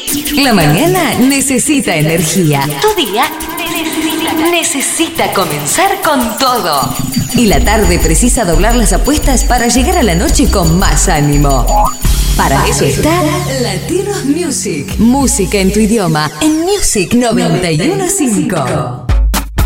La mañana necesita energía. Tu día necesita comenzar con todo. Y la tarde precisa doblar las apuestas para llegar a la noche con más ánimo. Para eso está Latinos Music. Música en tu idioma en Music 91.5.